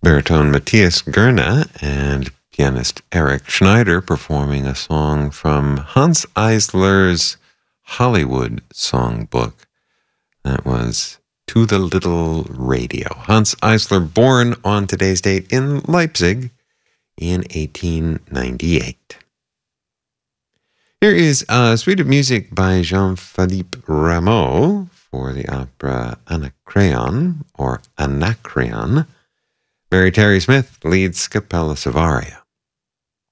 baritone Matthias Goerne and pianist Eric Schneider performing a song from Hans Eisler's Hollywood songbook. That was To the Little Radio. Hans Eisler, born on today's date in Leipzig in 1898. Here is a suite of music by Jean-Philippe Rameau for the opera Anacreon, or Anacreon. Mary Terry Smith leads Scapella Savaria.